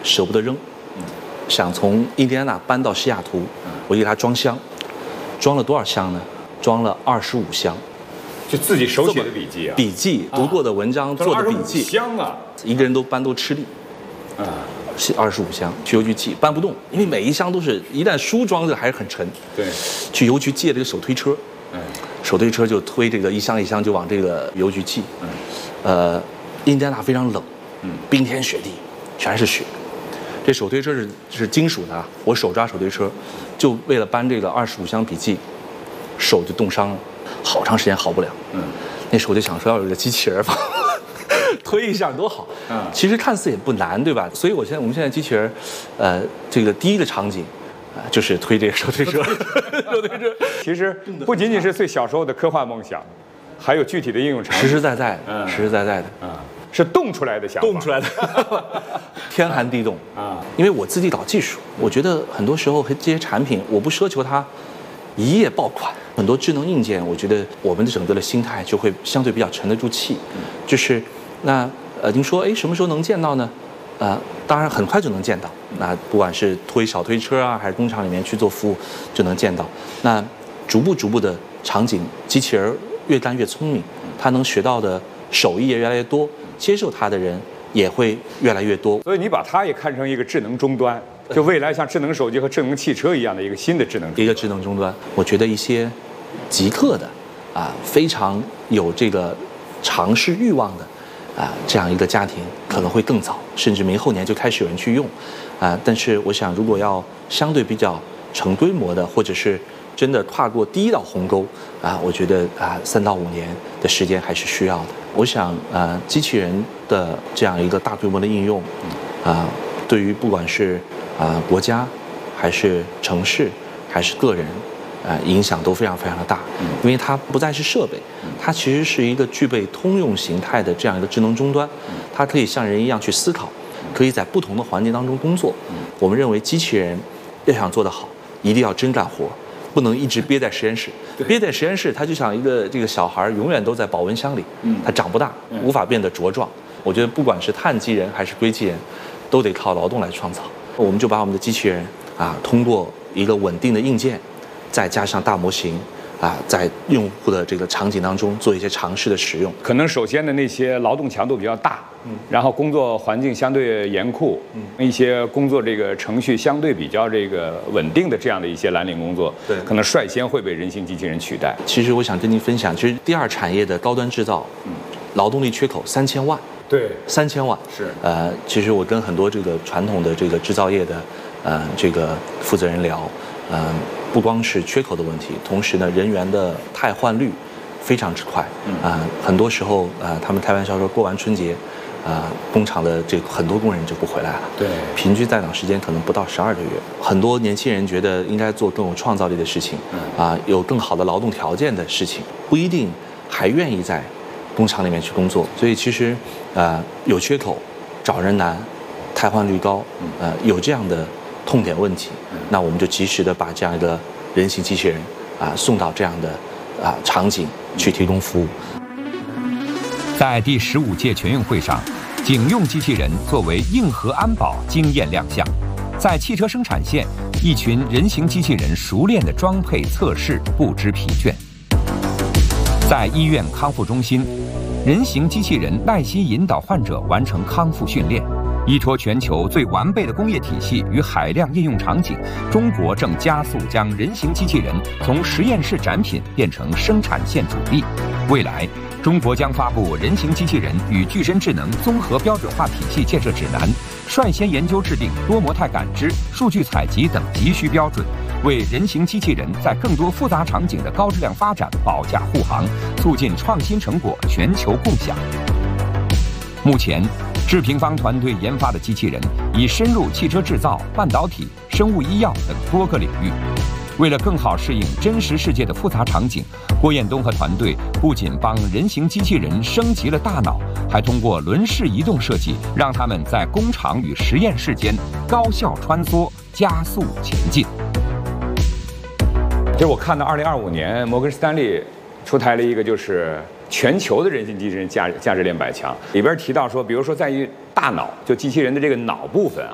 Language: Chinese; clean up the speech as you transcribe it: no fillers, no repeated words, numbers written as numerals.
舍不得扔，想从印第安纳搬到西雅图，我就给他装箱，装了多少箱呢？装了25箱。 就自己手写的笔记啊， 笔记读过的文章做的笔记， 箱啊， 一个人都搬都吃力，25箱去邮局寄，搬不动，因为每一箱都是一旦书装着还是很沉。 对， 去邮局借这个手推车，手推车就推这个一箱一箱就往这个邮局寄。印第安纳非常冷，冰天雪地，全是雪。这手推车是金属的，我手抓手推车，就为了搬这个25箱笔记，手就冻伤了。好长时间好不了，那时候我就想说要有个机器人吧，推一下多好，其实看似也不难，对吧？所以我们现在机器人，这个第一个场景，就是推这个手推车，手推车。 其实不仅仅是最小时候的科幻梦想，还有具体的应用场景， 实实在在的， 是动出来的想法， 动出来的，天寒地冻啊！因为我自己搞技术，我觉得很多时候这些产品，我不奢求它一夜爆款。很多智能硬件，我觉得我们的整个的心态就会相对比较沉得住气。就是那您说什么时候能见到呢？当然很快就能见到。那不管是推小推车啊，还是工厂里面去做服务，就能见到。那逐步的场景，机器人越干越聪明，它能学到的手艺也越来越多，接受它的人也会越来越多。 所以你把它也看成一个智能终端。就未来像智能手机和智能汽车一样的一个新的智能终端，我觉得一些极客的非常有这个尝试欲望的这样一个家庭可能会更早，甚至明后年就开始有人去用但是我想，如果要相对比较成规模的，或者是真的跨过第一道鸿沟我觉得3到5年的时间还是需要的。我想机器人的这样一个大规模的应用对于不管是国家还是城市还是个人影响都非常非常的大，因为它不再是设备，它其实是一个具备通用形态的这样一个智能终端，它可以像人一样去思考，可以在不同的环境当中工作。我们认为机器人要想做得好，一定要真干活，不能一直憋在实验室。憋在实验室，它就像一个这个小孩永远都在保温箱里，它长不大，无法变得茁壮。我觉得不管是碳基人还是硅基人，都得靠劳动来创造。我们就把我们的机器人通过一个稳定的硬件，再加上大模型在用户的这个场景当中做一些尝试的使用。 可能首先的那些劳动强度比较大，然后工作环境相对严酷，一些工作这个程序相对比较这个稳定的这样的一些蓝领工作， 对， 可能率先会被人形机器人取代。 其实我想跟您分享，其实第二产业的高端制造，劳动力缺口3000万。 对 ，3000万是。 其实我跟很多这个传统的这个制造业的这个负责人聊，不光是缺口的问题，同时呢，人员的汰换率非常之快。很多时候他们开玩笑说，过完春节，工厂的这很多工人就不回来了。 对， 平均在岗时间可能不到12个月。很多年轻人觉得应该做更有创造力的事情，有更好的劳动条件的事情，不一定还愿意在工厂里面去工作。所以其实有缺口，找人难，汰换率高，有这样的痛点问题，那我们就及时的把这样一个人形机器人送到这样的场景去提供服务。 在第15届全运会上，警用机器人作为硬核安保惊艳亮相。在汽车生产线，一群人形机器人熟练的装配测试，不知疲倦。在医院康复中心，人形机器人耐心引导患者完成康复训练。依托全球最完备的工业体系与海量应用场景，中国正加速将人形机器人从实验室展品变成生产线主力。未来，中国将发布人形机器人与具身智能综合标准化体系建设指南，率先研究制定多模态感知、数据采集等急需标准，为人形机器人在更多复杂场景的高质量发展保驾护航，促进创新成果全球共享。目前，智平方团队研发的机器人已深入汽车制造、半导体、生物医药等多个领域。为了更好适应真实世界的复杂场景，郭彦东和团队不仅帮人形机器人升级了大脑，还通过轮式移动设计，让他们在工厂与实验室间高效穿梭，加速前进。 就我看到2025年，摩根士丹利出台了一个就是全球的人形机器人价值链100强，里边提到说，比如说在于大脑，就机器人的这个脑部分